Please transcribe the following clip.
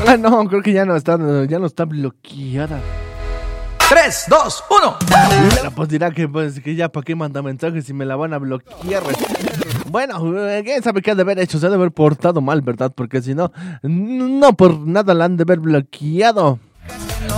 Ah, no, creo que ya no está bloqueada. 3, 2, 1. Bueno, pues dirá que ya para qué manda mensajes si me la van a bloquear. Bueno, ¿quién sabe qué ha de haber hecho? Se ha de haber portado mal, ¿verdad? Porque si no, no por nada la han de haber bloqueado.